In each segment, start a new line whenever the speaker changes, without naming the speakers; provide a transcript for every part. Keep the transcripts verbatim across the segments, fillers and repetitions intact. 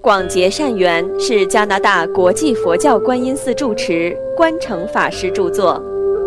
广结善缘是加拿大国际佛教观音寺住持观诚法师著作。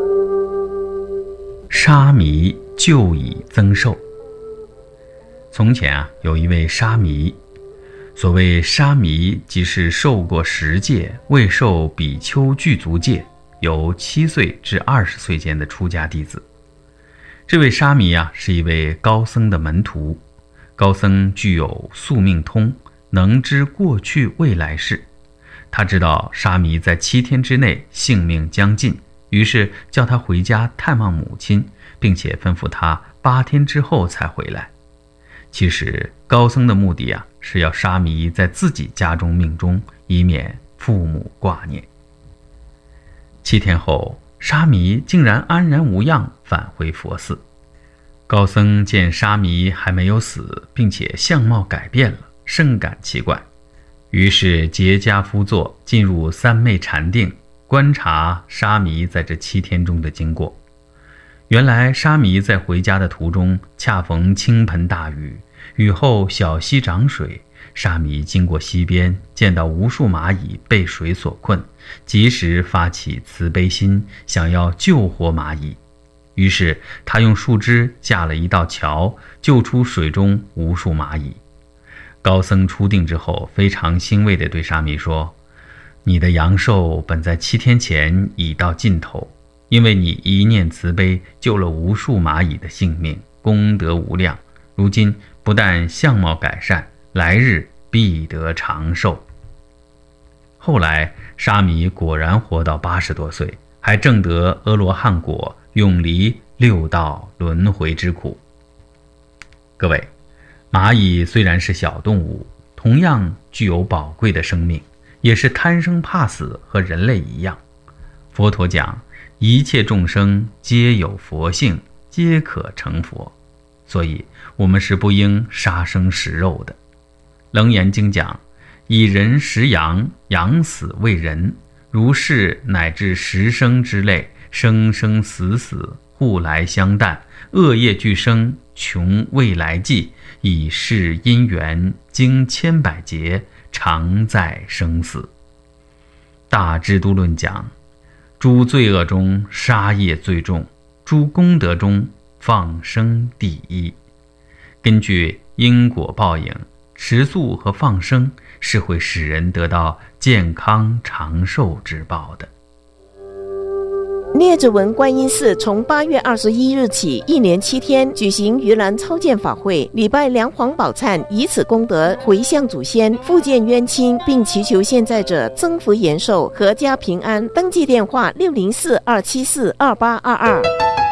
沙弥就以增寿。从前啊，有一位沙弥，所谓沙弥，即是受过十戒未受比丘具足戒，由七岁至二十岁间的出家弟子。这位沙弥啊，是一位高僧的门徒。高僧具有宿命通，能知过去未来事。他知道沙弥在七天之内性命将尽，于是叫他回家探望母亲，并且吩咐他八天之后才回来。其实高僧的目的啊，是要沙弥在自己家中命终，以免父母挂念。七天后，沙弥竟然安然无恙返回佛寺。高僧见沙弥还没有死，并且相貌改变了，甚感奇怪，于是结跏趺坐，进入三昧禅定，观察沙弥在这七天中的经过。原来沙弥在回家的途中，恰逢倾盆大雨，雨后小溪涨水，沙弥经过溪边，见到无数蚂蚁被水所困，及时发起慈悲心，想要救活蚂蚁。于是他用树枝架了一道桥，救出水中无数蚂蚁。高僧出定之后，非常欣慰地对沙弥说：你的阳寿本在七天前已到尽头，因为你一念慈悲，救了无数蚂蚁的性命，功德无量。如今不但相貌改善，来日必得长寿。后来沙弥果然活到八十多岁，还证得阿罗汉果，永离六道轮回之苦。各位，蚂蚁虽然是小动物，同样具有宝贵的生命，也是贪生怕死，和人类一样。佛陀讲，一切众生皆有佛性，皆可成佛，所以我们是不应杀生食肉的。楞严经讲，以人食羊，羊死为人，如是乃至十生之类，生生死死，互来相啖，恶业俱生，穷未来际，以是因缘，经千百劫，常在生死。大智度论讲，诸罪恶中杀业最重，诸功德中放生第一。根据因果报应，持素和放生是会使人得到健康长寿之报的。
聂子文观音寺从八月二十一日起，一连七天举行盂兰超荐法会，礼拜梁皇宝忏，以此功德回向祖先，复见冤亲，并祈求现在者增福延寿，阖家平安。登记电话六零四二七四二八二二。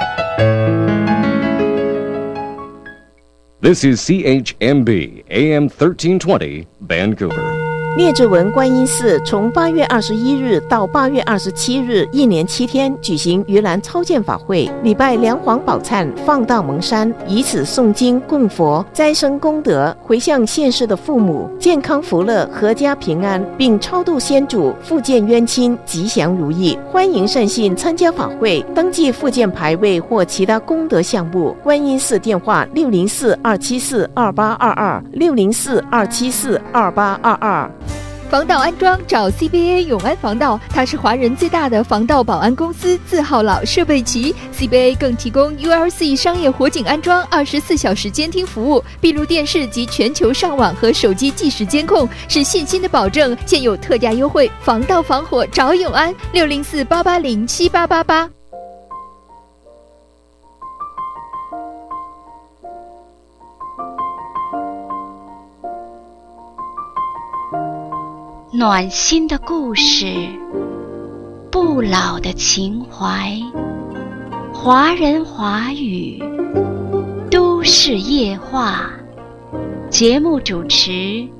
This is C H M B A M thirteen twenty Vancouver。
聂志文观音寺从八月二十一日到八月二十七日，一连七天举行盂兰超荐法会，礼拜梁皇宝忏，放道蒙山，以此诵经供佛，斋生功德，回向现世的父母健康福乐，阖家平安，并超度先祖，复见冤亲，吉祥如意。欢迎善信参加法会，登记复见牌位或其他功德项目。观音寺电话六零四二七四二八二二六零四二七四二八二二。
防盗安装找 C B A 永安防盗，它是华人最大的防盗保安公司，字号老，设备齐。C B A 更提供 U L C 商业火警安装、二十四小时监听服务、闭路电视及全球上网和手机即时监控，是信心的保证。现有特价优惠，防盗防火找永安，六零四八八零七八八八。
暖心的故事，不老的情怀，华人华语，都市夜话。节目主持